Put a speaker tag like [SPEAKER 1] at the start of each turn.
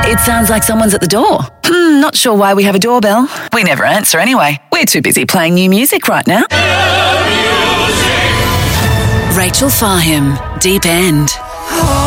[SPEAKER 1] It sounds like someone's at the door. Not sure why we have a doorbell. We never answer anyway. We're too busy playing new music right now. Rachel Fahim, Deep End.